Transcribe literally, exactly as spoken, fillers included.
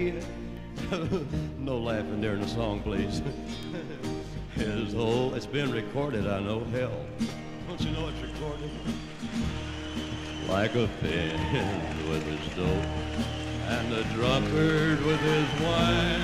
No laughing during the song, please. His whole, it's been recorded, I know, hell. Don't you know it's recorded? Like a fiend with his dope, and the drunkard with his wine.